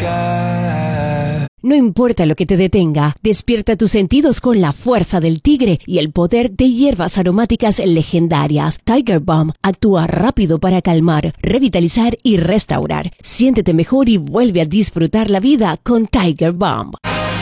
No importa lo que te detenga, despierta tus sentidos con la fuerza del tigre y el poder de hierbas aromáticas legendarias. Tiger Balm actúa rápido para calmar, revitalizar y restaurar. Siéntete mejor y vuelve a disfrutar la vida con Tiger Balm.